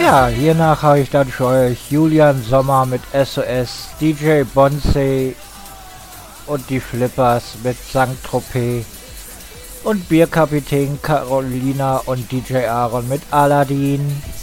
Ja, hiernach habe ich dann für euch Julian Sommer mit SOS, DJ Bonse und die Flippers mit St. Tropez und Bierkapitän Carolina und DJ Aaron mit Aladdin.